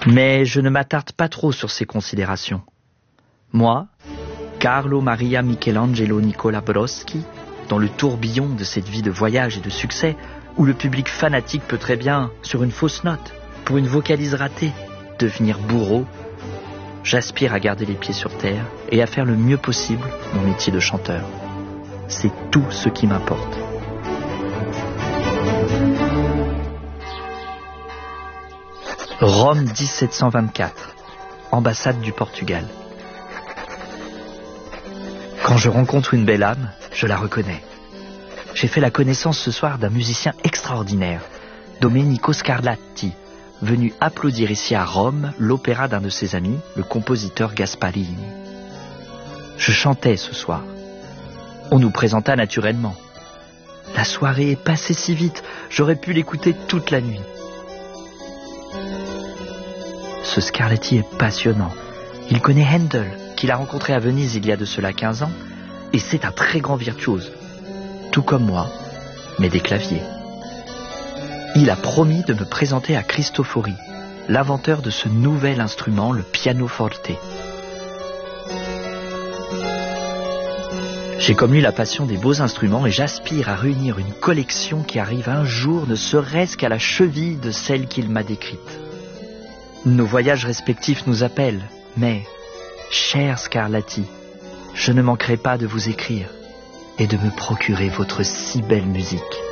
Mais je ne m'attarde pas trop sur ces considérations. Moi, Carlo Maria Michelangelo Nicola Broschi, dans le tourbillon de cette vie de voyage et de succès, où le public fanatique peut très bien, sur une fausse note, pour une vocalise ratée, devenir bourreau, j'aspire à garder les pieds sur terre et à faire le mieux possible mon métier de chanteur. C'est tout ce qui m'importe. Rome 1724, ambassade du Portugal. Quand je rencontre une belle âme, je la reconnais. J'ai fait la connaissance ce soir d'un musicien extraordinaire, Domenico Scarlatti, venu applaudir ici à Rome l'opéra d'un de ses amis, le compositeur Gasparini. Je chantais ce soir. On nous présenta naturellement. La soirée est passée si vite, j'aurais pu l'écouter toute la nuit. Ce Scarlatti est passionnant. Il connaît Handel, qu'il a rencontré à Venise il y a de cela 15 ans, et c'est un très grand virtuose, tout comme moi, mais des claviers. Il a promis de me présenter à Cristofori, l'inventeur de ce nouvel instrument, le pianoforte. J'ai comme lui la passion des beaux instruments et j'aspire à réunir une collection qui arrive un jour, ne serait-ce qu'à la cheville de celle qu'il m'a décrite. Nos voyages respectifs nous appellent, mais, cher Scarlatti, je ne manquerai pas de vous écrire et de me procurer votre si belle musique.